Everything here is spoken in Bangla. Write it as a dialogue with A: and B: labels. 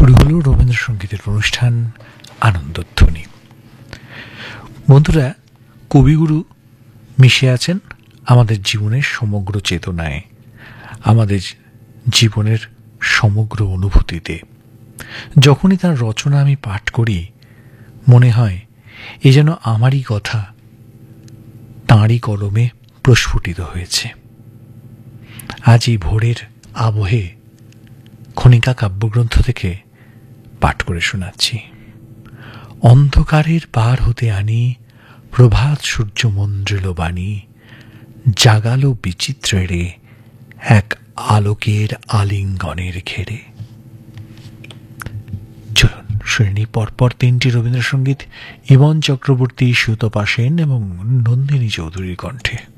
A: শুরু হলো রবীন্দ্রসঙ্গীতের অনুষ্ঠান আনন্দধ্বনি। বন্ধুরা, কবিগুরু মিশে আছেন আমাদের জীবনের সমগ্র চেতনায়, আমাদের জীবনের সমগ্র অনুভূতিতে। যখনই তার রচনা আমি পাঠ করি, মনে হয় এ যেন আমারই কথা তাঁরই কলমে প্রস্ফুটিত হয়েছে। আজ এই ভোরের আবহে খনিকা কাব্যগ্রন্থ থেকে পাঠ করে শোনাচ্ছি। অন্ধকারের পার হতে আনি প্রভাত সূর্য মন্দ্রিল বাণী, জাগালো বিচিত্রেরে এক আলোকের আলিঙ্গনের ঘেরে। চলুন শুনে পরপর তিনটি রবীন্দ্রসঙ্গীত ইমন চক্রবর্তী, সুতপা সেন এবং নন্দিনী চৌধুরীর কণ্ঠে।